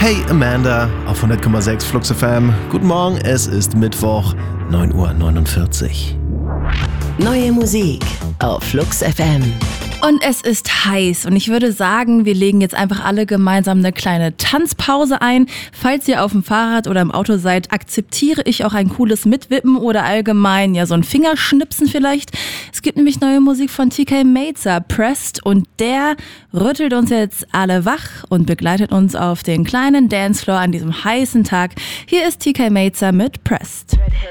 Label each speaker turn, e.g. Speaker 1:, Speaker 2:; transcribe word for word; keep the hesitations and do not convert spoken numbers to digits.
Speaker 1: Hey Amanda auf hundert Komma sechs Flux F M. Guten Morgen, es ist Mittwoch, neun Uhr neunundvierzig.
Speaker 2: Neue Musik auf Flux F M.
Speaker 3: Und es ist heiß und ich würde sagen, wir legen jetzt einfach alle gemeinsam eine kleine Tanzpause ein. Falls ihr auf dem Fahrrad oder im Auto seid, akzeptiere ich auch ein cooles Mitwippen oder allgemein ja so ein Fingerschnipsen vielleicht. Es gibt nämlich neue Musik von T K Mazer, Pressed, und der rüttelt uns jetzt alle wach und begleitet uns auf den kleinen Dancefloor an diesem heißen Tag. Hier ist T K Mazer mit Pressed.